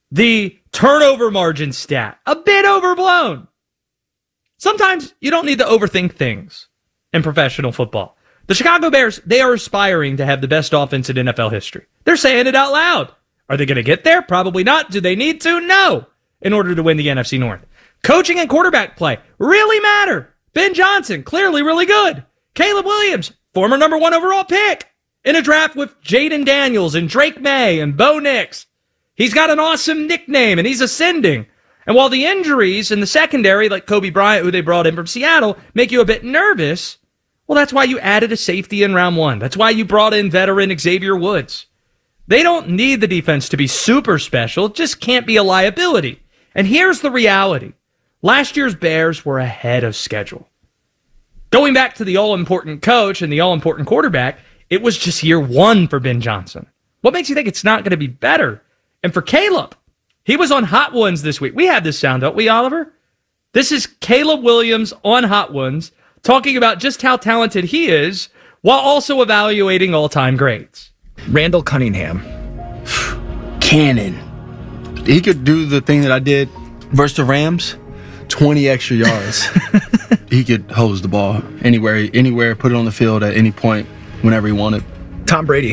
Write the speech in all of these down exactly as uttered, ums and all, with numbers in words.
The turnover margin stat, a bit overblown. Sometimes you don't need to overthink things in professional football. The Chicago Bears, they are aspiring to have the best offense in N F L history. They're saying it out loud. Are they going to get there? Probably not. Do they need to? No. In order to win the N F C North. Coaching and quarterback play really matter. Ben Johnson, clearly really good. Caleb Williams, former number one overall pick in a draft with Jaden Daniels and Drake May and Bo Nix. He's got an awesome nickname and he's ascending. And while the injuries in the secondary, like Kobe Bryant, who they brought in from Seattle, make you a bit nervous, well, that's why you added a safety in round one. That's why you brought in veteran Xavier Woods. They don't need the defense to be super special. It just can't be a liability. And here's the reality. Last year's Bears were ahead of schedule. Going back to the all-important coach and the all-important quarterback, it was just year one for Ben Johnson. What makes you think it's not going to be better? And for Caleb, he was on Hot Ones this week. We had this sound, don't we, Oliver? This is Caleb Williams on Hot Ones talking about just how talented he is while also evaluating all-time greats. Randall Cunningham. Cannon. He could do the thing that I did versus the Rams, twenty extra yards. He could hose the ball anywhere, anywhere, put it on the field at any point, whenever he wanted. Tom Brady.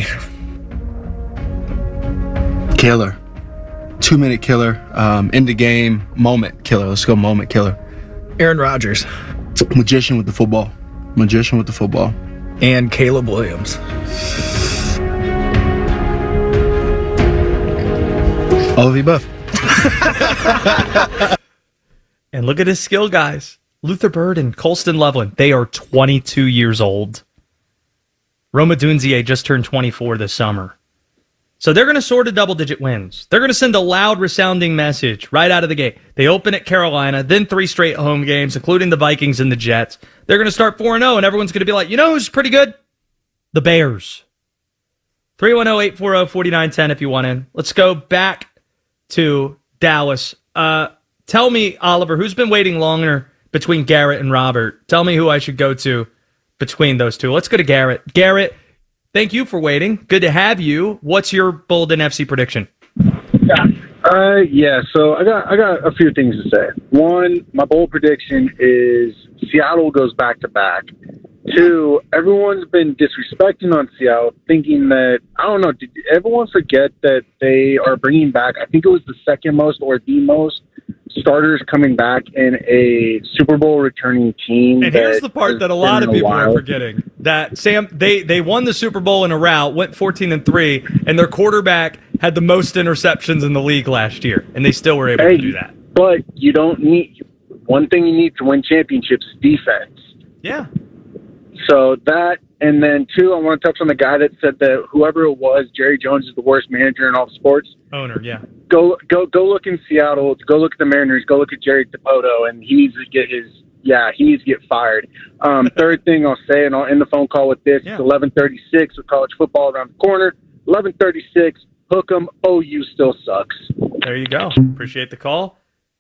Killer. Two-minute killer. Um, in the game, moment killer. Let's go moment killer. Aaron Rodgers. Magician with the football. Magician with the football. And Caleb Williams. All of the above. And look at his skill, guys. Luther Bird and Colston Loveland, they are twenty-two years old. Rome Odunze just turned twenty-four this summer. So they're going to soar to double-digit wins. They're going to send a loud, resounding message right out of the gate. They open at Carolina, then three straight home games, including the Vikings and the Jets. They're going to start four and oh, and everyone's going to be like, you know who's pretty good? The Bears. three one zero, eight four zero, four nine one zero if you want in. Let's go back to Dallas. Uh, tell me, Oliver, who's been waiting longer between Garrett and Robert? Tell me who I should go to between those two. Let's go to Garrett. Garrett, thank you for waiting. Good to have you. What's your bold N F C prediction? Yeah. Uh, yeah, so I got I got a few things to say. One, my bold prediction is Seattle goes back to back. Two, everyone's been disrespecting on Seattle, thinking that, I don't know, did everyone forget that they are bringing back, I think it was the second most or the most starters coming back in a Super Bowl returning team. And here's the part that a lot of people are forgetting. That, Sam, they, they won the Super Bowl in a rout, went fourteen and three, and their quarterback had the most interceptions in the league last year, and they still were able hey, to do that. But you don't need, one thing you need to win championships is defense. Yeah. So that, and then two, I want to touch on the guy that said that whoever it was, Jerry Jones is the worst manager in all of sports. Owner, yeah. Go, go, go look in Seattle. Go look at the Mariners. Go look at Jerry Dipoto, and he needs to get his. Yeah, he needs to get fired. Um, third thing I'll say, and I'll end the phone call with this: yeah. It's eleven thirty-six with college football around the corner. eleven thirty-six. Hook 'em. O U still sucks. There you go. Appreciate the call.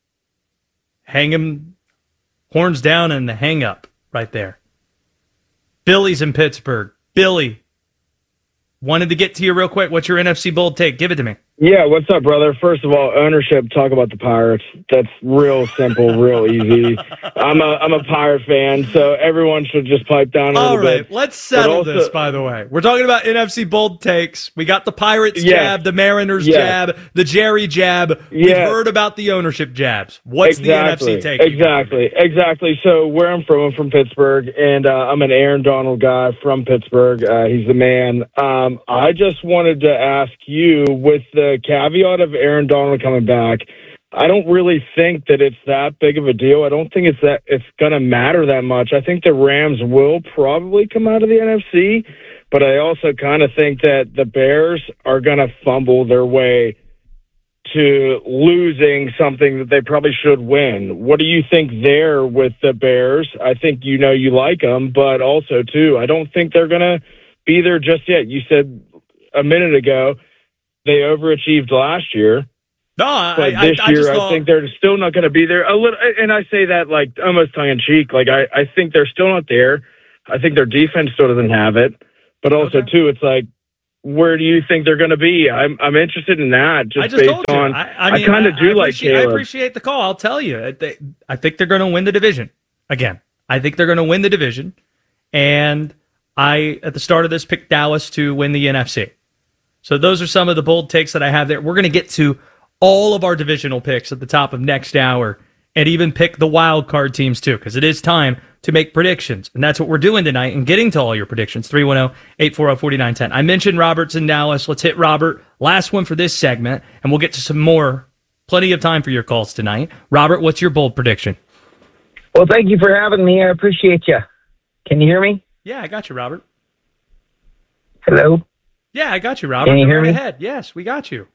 Hang him, horns down, and the hang up right there. Billy's in Pittsburgh. Billy, wanted to get to you real quick. What's your N F C bold take? Give it to me. Yeah, what's up, brother? First of all, ownership, talk about the Pirates. That's real simple, real easy. I'm a I'm a Pirate fan, so everyone should just pipe down a all little right, bit. Let's settle also, this, by the way. We're talking about N F C bold takes. We got the Pirates yeah, jab, the Mariners yeah. jab, the Jerry jab. We've yeah. heard about the ownership jabs. What's exactly. the N F C take? Exactly, exactly. So where I'm from, I'm from Pittsburgh, and uh, I'm an Aaron Donald guy from Pittsburgh. Uh, he's the man. Um, I just wanted to ask you, with the caveat of Aaron Donald coming back, I don't really think that it's that big of a deal. I don't think it's that it's going to matter that much. I think the Rams will probably come out of the N F C, but I also kind of think that the Bears are going to fumble their way to losing something that they probably should win. What do you think there with the Bears? I think you know you like them, but also, too, I don't think they're going to be there just yet. You said a minute ago they overachieved last year. No, I, but I, this I, I year, just I thought... think they're still not going to be there. A little, and I say that like almost tongue in cheek. Like I, I think they're still not there. I think their defense still doesn't have it. But also, okay. too, it's like where do you think they're going to be? I'm I'm interested in that. Just, I just based told you. on, I, I, mean, I kind of do I like Caleb. I appreciate the call. I'll tell you. I, they, I think they're going to win the division again. I think they're going to win the division, and I at the start of this picked Dallas to win the N F C. So those are some of the bold takes that I have there. We're going to get to all of our divisional picks at the top of next hour, and even pick the wild card teams too, because it is time to make predictions. And that's what we're doing tonight and getting to all your predictions. three one zero, eight four zero, four nine one zero. I mentioned Robert's in Dallas. Let's hit Robert. Last one for this segment, and we'll get to some more. Plenty of time for your calls tonight. Robert, what's your bold prediction? Well, thank you for having me. I appreciate you. Can you hear me? Yeah, I got you, Robert. Hello? Yeah, I got you, Robert. Can you Go hear right me? ahead. Yes, we got you.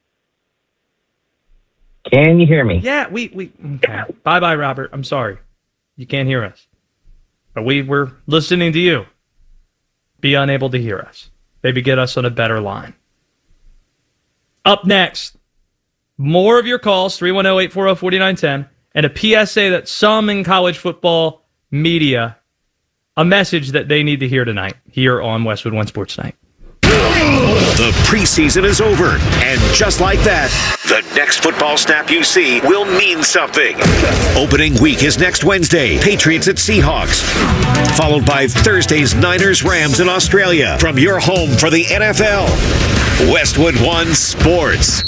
Can you hear me? Yeah, we... we okay. Bye-bye, Robert. I'm sorry. You can't hear us. But we were listening to you. Be unable to hear us. Maybe get us on a better line. Up next, more of your calls, three one zero, eight four zero, four nine one zero, and a P S A that some in college football media, a message that they need to hear tonight here on Westwood One Sports Night. The preseason is over, and just like that, the next football snap you see will mean something. Opening week is next Wednesday, Patriots at Seahawks, followed by Thursday's Niners-Rams in Australia. From your home for the N F L, Westwood One Sports.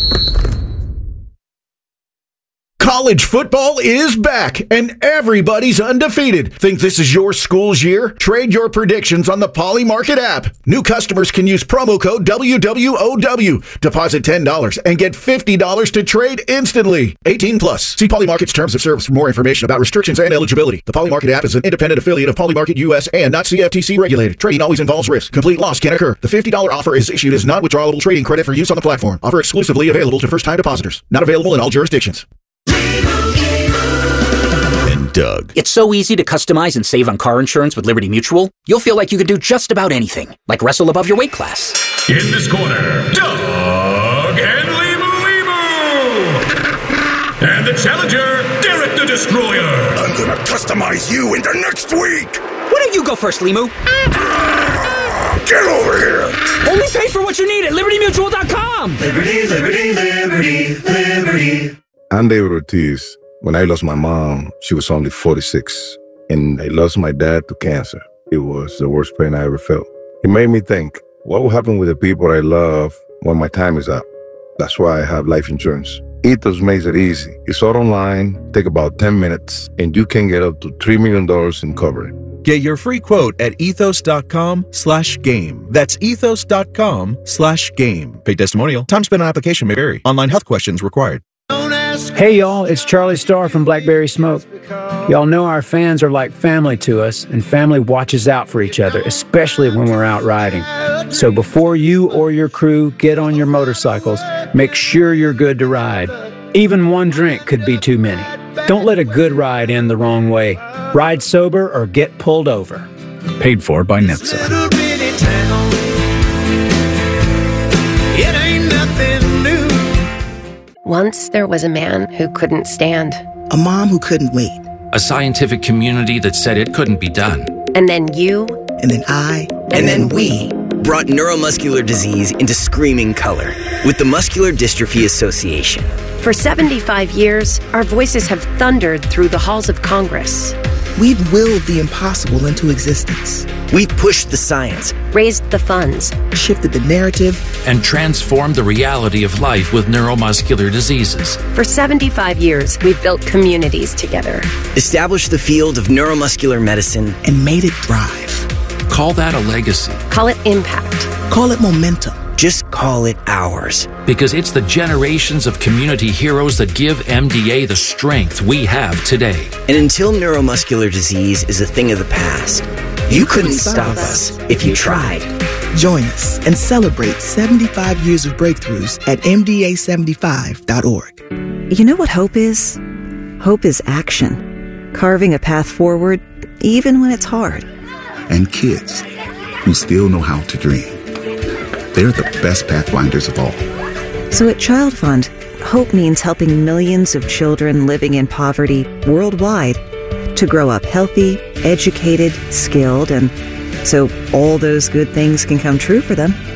College football is back, and everybody's undefeated. Think this is your school's year? Trade your predictions on the Poly Market app. New customers can use promo code W W O W. Deposit ten dollars and get fifty dollars to trade instantly. eighteen plus. See Poly Market's terms of service for more information about restrictions and eligibility. The Poly Market app is an independent affiliate of Poly Market U S and not C F T C regulated. Trading always involves risk. Complete loss can occur. The fifty dollars offer is issued as non-withdrawable trading credit for use on the platform. Offer exclusively available to first-time depositors. Not available in all jurisdictions. And Doug. It's so easy to customize and save on car insurance with Liberty Mutual. You'll feel like you can do just about anything, like wrestle above your weight class. In this corner, Doug and Limu Limu. And the challenger, Derek the Destroyer. I'm gonna customize you into next week. Why don't you go first, Limu? Get over here. Only pay for what you need at Liberty Mutual dot com. Liberty, Liberty, Liberty, Liberty. I'm David Ortiz. When I lost my mom, she was only forty-six, and I lost my dad to cancer. It was the worst pain I ever felt. It made me think, what will happen with the people I love when my time is up? That's why I have life insurance. Ethos makes it easy. It's all online, take about ten minutes, and you can get up to three million dollars in coverage. Get your free quote at ethos.com slash game. That's ethos.com slash game. Paid testimonial. Time spent on application may vary. Online health questions required. Hey y'all, it's Charlie Starr from Blackberry Smoke. Y'all know our fans are like family to us, and family watches out for each other, especially when we're out riding. So before you or your crew get on your motorcycles, make sure you're good to ride. Even one drink could be too many. Don't let a good ride end the wrong way. Ride sober or get pulled over. Paid for by NHTSA. It ain't nothing new. Once there was a man who couldn't stand. A mom who couldn't wait. A scientific community that said it couldn't be done. And then you. And then I. And, and then, then we. Brought neuromuscular disease into screaming color with the Muscular Dystrophy Association. For seventy-five years, our voices have thundered through the halls of Congress. We've willed the impossible into existence. We've pushed the science, raised the funds, shifted the narrative, and transformed the reality of life with neuromuscular diseases. For seventy-five years, we've built communities together, established the field of neuromuscular medicine, and made it thrive. Call that a legacy. Call it impact. Call it momentum. Just call it ours. Because it's the generations of community heroes that give M D A the strength we have today. And until neuromuscular disease is a thing of the past, you, you couldn't, couldn't stop us if you tried. Join us and celebrate seventy-five years of breakthroughs at M D A seventy-five dot org. You know what hope is? Hope is action. Carving a path forward, even when it's hard. And kids who still know how to dream. They're the best pathfinders of all. So at Child Fund, hope means helping millions of children living in poverty worldwide to grow up healthy, educated, skilled, and so all those good things can come true for them.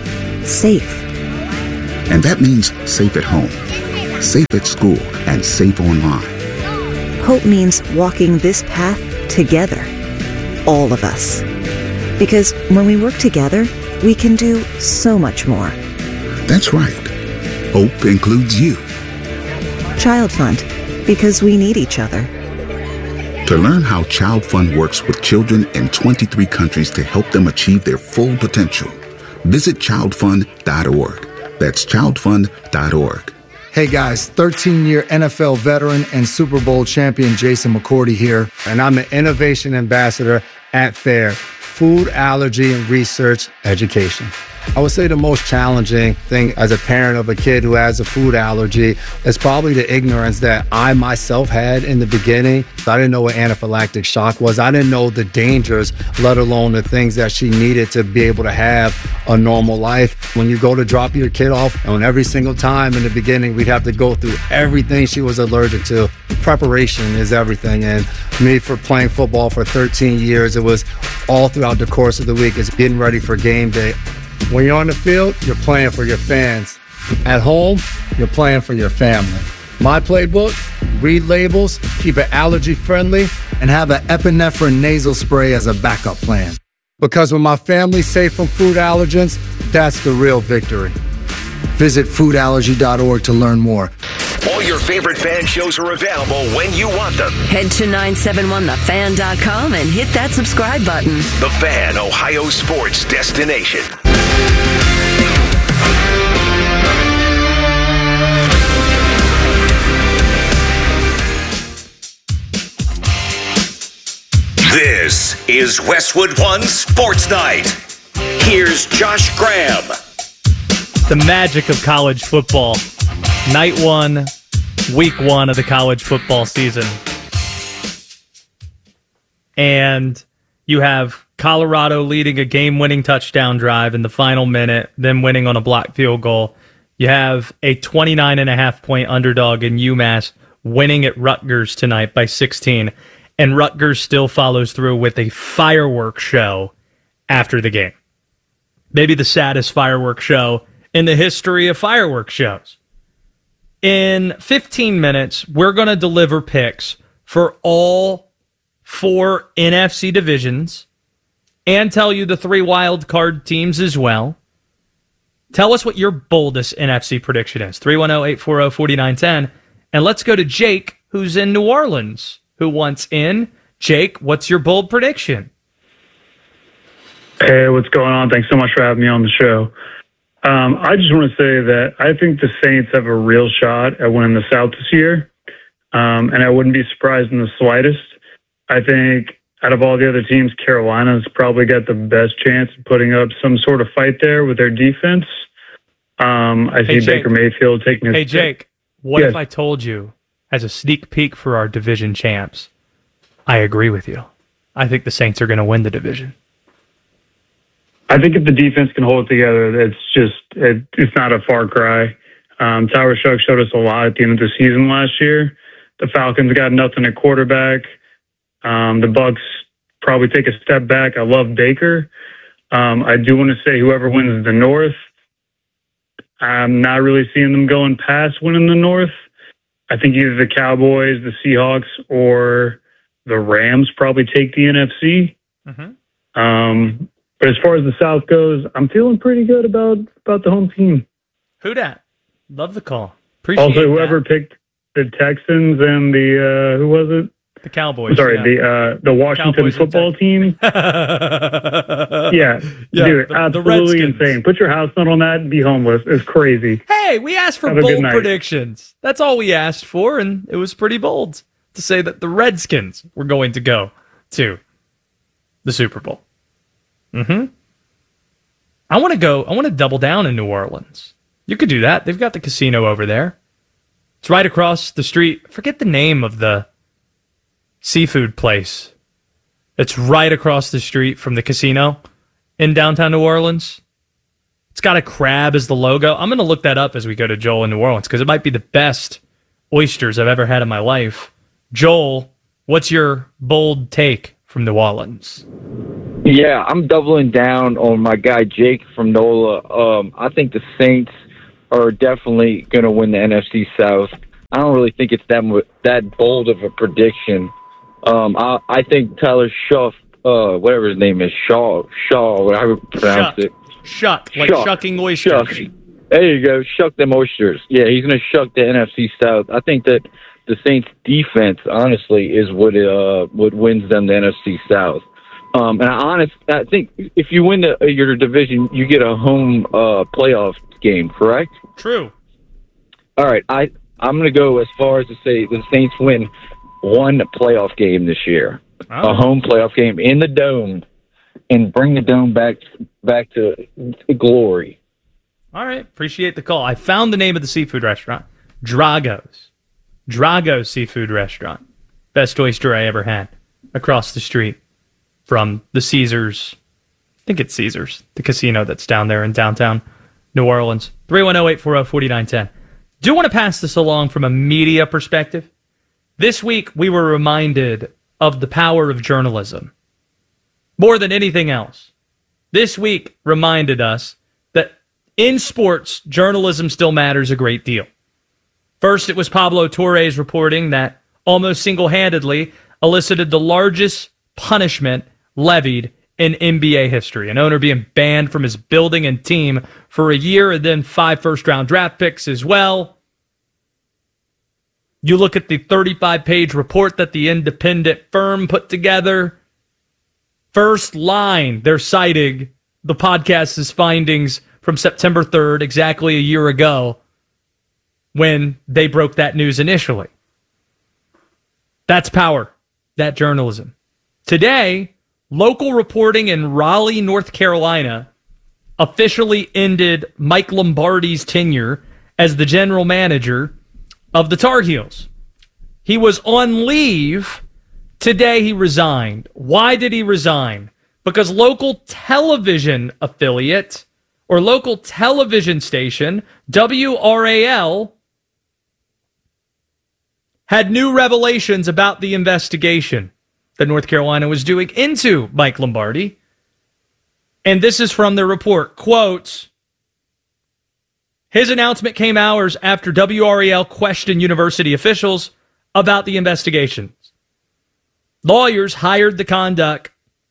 safe. And that means safe at home, safe at school, and safe online. Hope means walking this path together, all of us. Because when we work together, we can do so much more. That's right. Hope includes you. Child Fund, because we need each other. To learn how Child Fund works with children in twenty-three countries to help them achieve their full potential, visit child fund dot org. That's child fund dot org. Hey guys, thirteen-year N F L veteran and Super Bowl champion Jason McCourty here, and I'm an innovation ambassador at FAIR, Food Allergy and Research Education. I would say the most challenging thing as a parent of a kid who has a food allergy is probably the ignorance that I myself had in the beginning. I didn't know what anaphylactic shock was. I didn't know the dangers, let alone the things that she needed to be able to have a normal life. When you go to drop your kid off, and every single time in the beginning, we'd have to go through everything she was allergic to. Preparation is everything. And me, for playing football for thirteen years, it was all throughout the course of the week. It's getting ready for game day. When you're on the field, you're playing for your fans. At home, you're playing for your family. My playbook, read labels, keep it allergy friendly, and have an epinephrine nasal spray as a backup plan. Because when my family's safe from food allergens, that's the real victory. Visit food allergy dot org to learn more. All your favorite fan shows are available when you want them. Head to nine seven one the fan dot com and hit that subscribe button. The Fan, Ohio sports destination. This is Westwood One Sports Night. Here's Josh Graham. The magic of college football. Night one, week one of the college football season. And you have Colorado leading a game-winning touchdown drive in the final minute, then winning on a blocked field goal. You have a twenty-nine and a half point underdog in UMass winning at Rutgers tonight by sixteen. And Rutgers still follows through with a fireworks show after the game. Maybe the saddest fireworks show in the history of fireworks shows. In fifteen minutes, we're going to deliver picks for all four N F C divisions and tell you the three wild card teams as well. Tell us what your boldest N F C prediction is. three one zero, eight four zero, four nine one zero. And let's go to Jake, who's in New Orleans, who wants in. Jake, what's your bold prediction? Hey, what's going on? Thanks so much for having me on the show. Um, I just want to say that I think the Saints have a real shot at winning the South this year, um, and I wouldn't be surprised in the slightest. I think out of all the other teams, Carolina's probably got the best chance of putting up some sort of fight there with their defense. Um, I Hey, see Jake. Baker Mayfield taking his Hey, Jake, what Yes. if I told you, as a sneak peek for our division champs, I agree with you. I think the Saints are going to win the division. I think if the defense can hold it together, it's just it, it's not a far cry. Um, Tyler Shuck showed us a lot at the end of the season last year. The Falcons got nothing at quarterback. Um, the Bucks probably take a step back. I love Baker. Um, I do want to say whoever wins the North, I'm not really seeing them going past winning the North. I think either the Cowboys, the Seahawks, or the Rams probably take the N F C. Mm-hmm. Um, but as far as the South goes, I'm feeling pretty good about, about the home team. Who dat? Love the call. Appreciate Also, whoever that. picked the Texans and the, uh, who was it? The Cowboys. Sorry, yeah. the uh, the Washington Cowboys and football team. yeah, Yeah, dude, the- the absolutely Redskins. insane. Put your house note on that and be homeless. It's crazy. Hey, we asked for Have a good bold night. predictions. That's all we asked for, and it was pretty bold to say that the Redskins were going to go to the Super Bowl. Mm-hmm. I want to go, I want to double down in New Orleans. You could do that. They've got the casino over there. It's right across the street. I forget the name of the seafood place. It's right across the street from the casino in downtown New Orleans. It's got a crab as the logo. I'm going to look that up as we go to Joel in New Orleans because it might be the best oysters I've ever had in my life. Joel, what's your bold take from New Orleans? Yeah, I'm doubling down on my guy Jake from NOLA. Um, I think the Saints are definitely going to win the N F C South. I don't really think it's that that bold of a prediction. Um, I, I think Tyler Shuff, uh, whatever his name is, Shaw, Shaw, whatever you pronounce Shuck. it. Shuck, like Shuck. shucking oysters. Shuck. There you go, shuck them oysters. Yeah, he's going to shuck the N F C South. I think that the Saints' defense, honestly, is what uh what wins them the N F C South. Um, and I honest, I think if you win the, your division, you get a home uh, playoff game, correct? True. All right, I I'm going to go as far as to say the Saints win one playoff game this year, oh. a home playoff game in the Dome, and bring the Dome back back to, to glory. All right, appreciate the call. I found the name of the seafood restaurant, Drago's. Drago's Seafood Restaurant. Best oyster I ever had across the street from the Caesars. I think it's Caesars, the casino that's down there in downtown New Orleans. three one zero, eight four zero, four nine one zero. Do want to pass this along from a media perspective. This week, we were reminded of the power of journalism. More than anything else. This week reminded us that in sports, journalism still matters a great deal. First, it was Pablo Torres reporting that almost single-handedly elicited the largest punishment levied in N B A history. An owner being banned from his building and team for a year and then five first-round draft picks as well. You look at the thirty-five page report that the independent firm put together. First line, they're citing the podcast's findings from September third, exactly a year ago, when they broke that news initially. That's power. That journalism. Today, local reporting in Raleigh, North Carolina, officially ended Mike Lombardi's tenure as the general manager of the Tar Heels. He was on leave. Today he resigned. Why did he resign? Because local television affiliate or local television station, W R A L, had new revelations about the investigation that North Carolina was doing into Mike Lombardi. And this is from their report. Quote, his announcement came hours after W R A L questioned university officials about the investigations. Lawyers hired the conduct,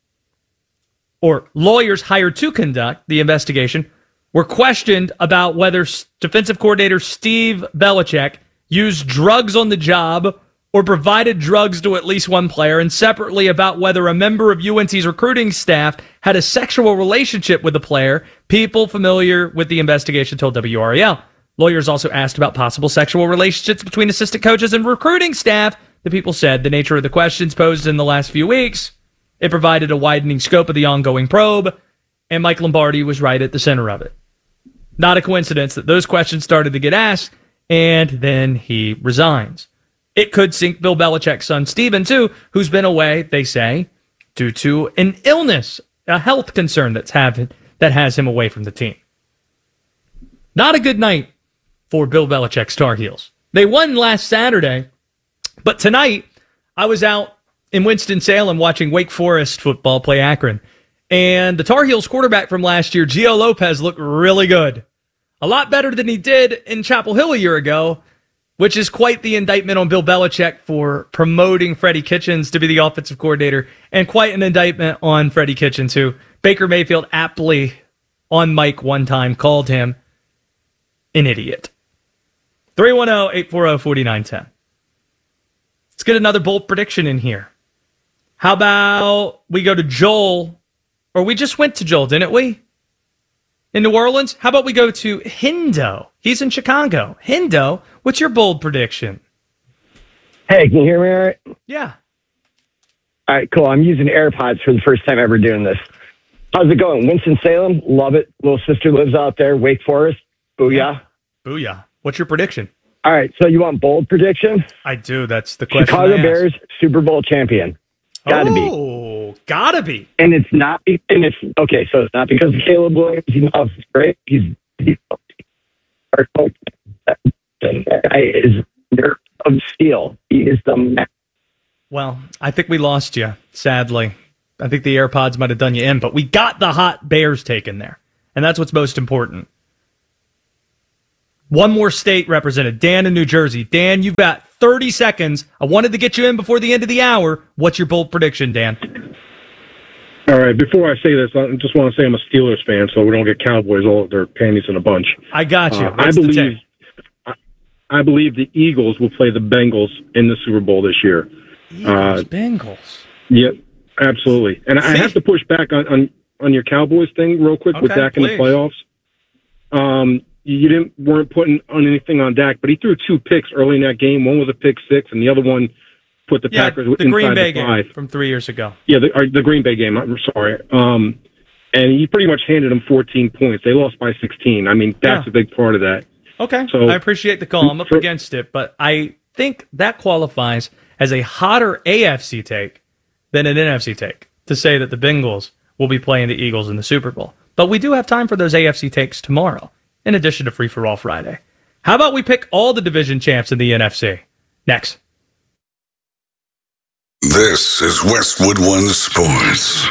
or lawyers hired to conduct the investigation, were questioned about whether defensive coordinator Steve Belichick used drugs on the job or provided drugs to at least one player, and separately about whether a member of U N C's recruiting staff had a sexual relationship with the player. People familiar with the investigation told W R A L. Lawyers also asked about possible sexual relationships between assistant coaches and recruiting staff. The people said the nature of the questions posed in the last few weeks, it provided a widening scope of the ongoing probe, and Mike Lombardi was right at the center of it. Not a coincidence that those questions started to get asked, and then he resigns. It could sink Bill Belichick's son, Steven, too, who's been away, they say, due to an illness, a health concern that's have, that has him away from the team. Not a good night for Bill Belichick's Tar Heels. They won last Saturday, but tonight I was out in Winston-Salem watching Wake Forest football play Akron, and the Tar Heels quarterback from last year, Gio Lopez, looked really good. A lot better than he did in Chapel Hill a year ago, which is quite the indictment on Bill Belichick for promoting Freddie Kitchens to be the offensive coordinator, and quite an indictment on Freddie Kitchens, who Baker Mayfield aptly on mic one time called him an idiot. three one zero, eight four zero, four nine one zero. Let's get another bold prediction in here. How about we go to Joel, or we just went to Joel, didn't we? In New Orleans? How about we go to Hendo? He's in Chicago. Hendo, what's your bold prediction? Hey, can you hear me all right? Yeah. All right, cool. I'm using AirPods for the first time ever doing this. How's it going? Winston-Salem, love it. Little sister lives out there. Wake Forest, booyah. Booyah. What's your prediction? All right, so you want bold prediction? I do. That's the question. Chicago Bears, Super Bowl champion. Gotta be. Oh, gotta be. And it's not, and it's, okay, so it's not because of Caleb Williams. He knows it's great. He's, he's our coach. That guy is nerve of steel. He is the man. Well, I think we lost you, sadly. I think the AirPods might have done you in, but we got the hot Bears take in there, and that's what's most important. One more state represented, Dan in New Jersey. Dan, you've got thirty seconds. I wanted to get you in before the end of the hour. What's your bold prediction, Dan? All right, before I say this, I just want to say I'm a Steelers fan, so we don't get Cowboys all of their panties in a bunch. I got you. Uh, I believe I, I believe the Eagles will play the Bengals in the Super Bowl this year. Eagles, uh, Bengals. Yeah, absolutely. And I have to push back on, on, on your Cowboys thing real quick with Okay, Dak in the please. playoffs. Um, you didn't weren't putting on anything on Dak, but he threw two picks early in that game. One was a pick six, and the other one put the Yeah, Packers the inside Green Bay the five. game from three years ago. Yeah, the, or the Green Bay game. I'm sorry. Um, and he pretty much handed them fourteen points. They lost by sixteen. I mean, that's Yeah. a big part of that. Okay, So- I appreciate the call. I'm up for- against it, but I think that qualifies as a hotter A F C take than an N F C take to say that the Bengals will be playing the Eagles in the Super Bowl. But we do have time for those A F C takes tomorrow, in addition to Free for All Friday. How about we pick all the division champs in the N F C? Next. This is Westwood One Sports.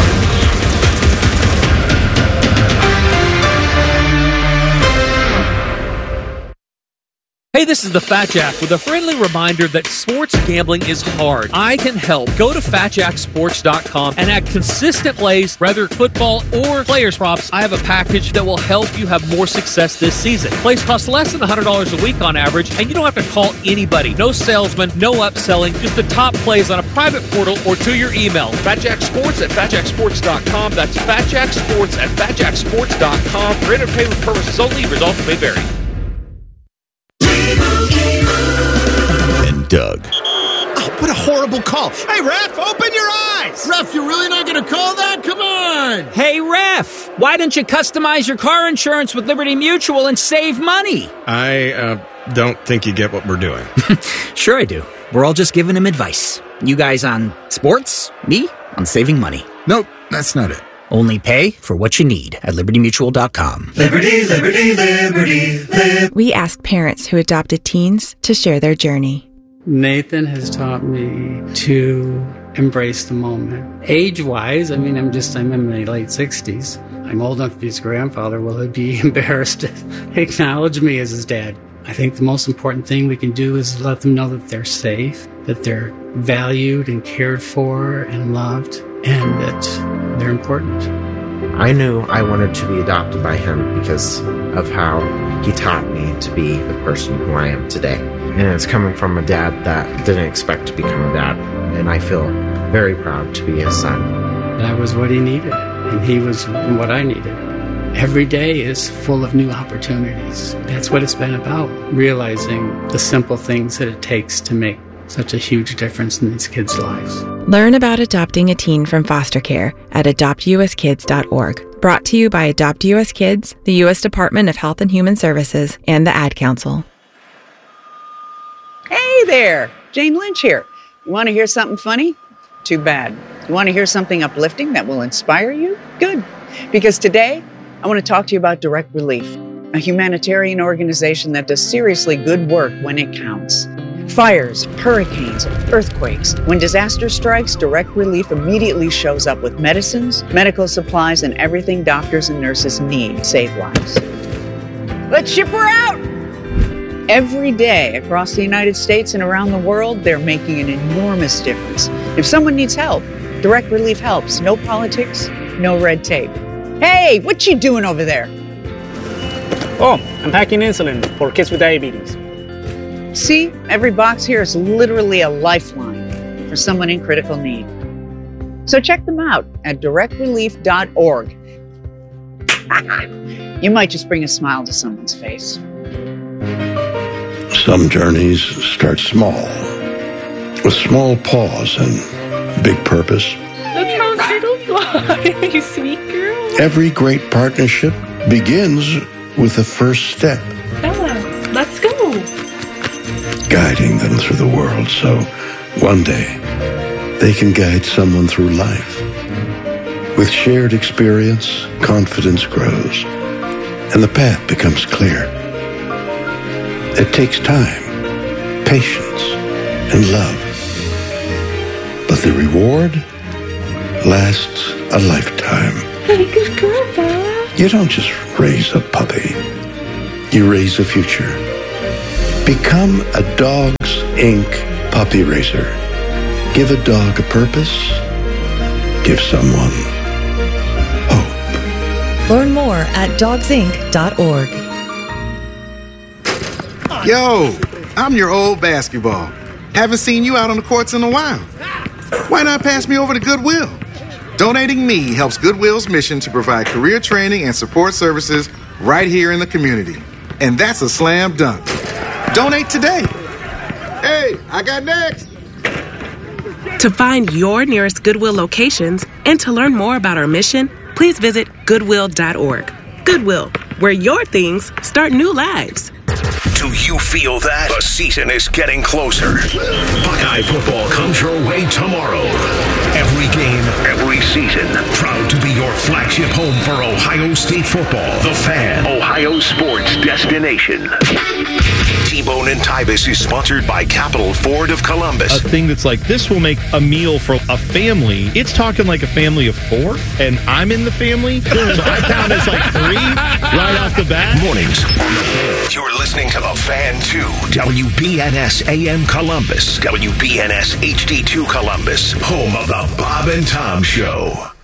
Hey, this is the Fat Jack with a friendly reminder that sports gambling is hard. I can help. Go to fat jack sports dot com and add consistent plays, whether football or players props. I have a package that will help you have more success this season. Plays cost less than one hundred dollars a week on average, and you don't have to call anybody. No salesman, no upselling, just the top plays on a private portal or to your email. Fat Jack Sports at fat jack sports dot com. That's Fat Jack Sports at fat jack sports dot com. For entertainment purposes only, results may vary. And Doug. Oh, what a horrible call. Hey, ref, open your eyes. Ref, you're really not going to call that? Come on. Hey, ref, why don't you customize your car insurance with Liberty Mutual and save money? I uh, don't think you get what we're doing. Sure I do. We're all just giving him advice. You guys on sports, me on saving money. Nope, that's not it. Only pay for what you need at liberty mutual dot com. Liberty, liberty, liberty, liberty. We asked parents who adopted teens to share their journey. Nathan has taught me to embrace the moment. Age-wise, I mean, I'm just, I'm in my late sixties. I'm old enough to be his grandfather. Will he be embarrassed to acknowledge me as his dad? I think the most important thing we can do is let them know that they're safe, that they're valued and cared for and loved, and that they're important. I knew I wanted to be adopted by him because of how he taught me to be the person who I am today. And it's coming from a dad that didn't expect to become a dad. And I feel very proud to be his son. That was what he needed, and he was what I needed. Every day is full of new opportunities. That's what it's been about, realizing the simple things that it takes to make such a huge difference in these kids' lives. Learn about adopting a teen from foster care at adopt u s kids dot org. Brought to you by Adopt U S Kids, the U S Department of Health and Human Services, and the Ad Council. Hey there, Jane Lynch here. You want to hear something funny? Too bad. You want to hear something uplifting that will inspire you? Good. Because today, I want to talk to you about Direct Relief, a humanitarian organization that does seriously good work when it counts. Fires, hurricanes, earthquakes. When disaster strikes, Direct Relief immediately shows up with medicines, medical supplies, and everything doctors and nurses need to save lives. Let's ship her out! Every day across the United States and around the world, they're making an enormous difference. If someone needs help, Direct Relief helps. No politics, no red tape. Hey, what you doing over there? Oh, I'm packing insulin for kids with diabetes. See, every box here is literally a lifeline for someone in critical need. So check them out at direct relief dot org. You might just bring a smile to someone's face. Some journeys start small, with small pause and big purpose. Look how little you are, you sweet girl. Every great partnership begins with the first step. Bella, let's go. Guiding them through the world so one day they can guide someone through life. With shared experience, confidence grows, and the path becomes clear. It takes time, patience, and love. But the reward lasts a lifetime. Hey, good girl, Dad. You don't just raise a puppy. You raise a future. Become a Dogs Incorporated puppy raiser. Give a dog a purpose. Give someone hope. Learn more at dogs inc dot org. Yo, I'm your old basketball. Haven't seen you out on the courts in a while. Why not pass me over to Goodwill? Donating me helps Goodwill's mission to provide career training and support services right here in the community. And that's a slam dunk. Donate today. Hey, I got next. To find your nearest Goodwill locations and to learn more about our mission, please visit goodwill dot org. Goodwill, where your things start new lives. Do you feel that? The season is getting closer. Buckeye football comes your way tomorrow. Every game, every season. Proud to be your flagship home for Ohio State football. The Fan, Ohio sports destination. T-Bone and Tybus is sponsored by Capital Ford of Columbus. A thing that's like, this will make a meal for a family. It's talking like a family of four, and I'm in the family, so I count as like three right off the bat. Mornings on the Fan. You're listening to The Fan two, W B N S A M Columbus, W B N S H D two Columbus, home of the Bob and Tom Show.